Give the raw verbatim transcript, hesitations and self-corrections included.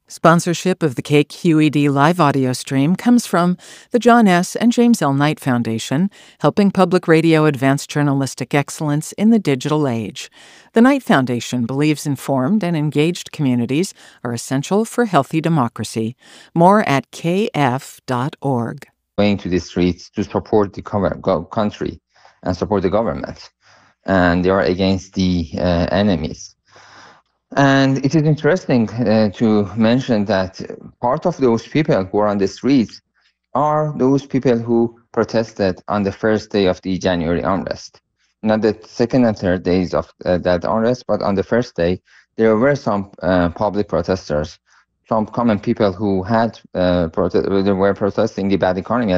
Sponsorship of the K Q E D live audio stream comes from the John S. and James L. Knight Foundation, helping public radio advance journalistic excellence in the digital age. The Knight Foundation believes informed and engaged communities are essential for healthy democracy. More at k f dot org. Going to the streets to support the country and support the government, and they are against the uh, enemies. And it is interesting uh, to mention that part of those people who are on the streets are those people who protested on the first day of the January unrest. Not the second and third days of uh, that unrest, but on the first day, there were some uh, public protesters, some common people who had uh, prote- were protesting the bad economy